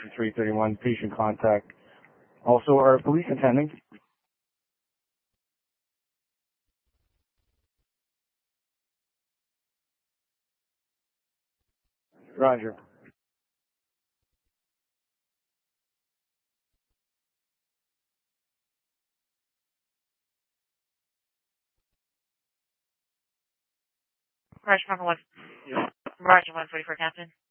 331 patient contact. Also, our police attending. Roger. Roger, 1. Roger, 144, Captain.